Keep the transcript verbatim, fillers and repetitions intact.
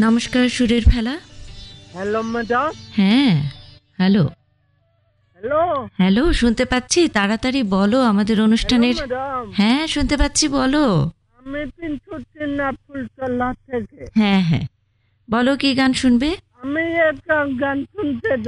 নমস্কার, সুরের ফেলা। Hello madam. হ্যাঁ, হ্যালো হ্যালো হ্যালো শুনতে পাচ্ছি, তাড়াতাড়ি বলো আমাদের অনুষ্ঠানের। ম্যাডাম, হ্যাঁ শুনতে পাচ্ছি, বলো। আমি তিনশো তিন ফুলতলা থেকে। হ্যাঁ হ্যাঁ, বলো কি গান শুনবে? আমি একটা গান শুনতে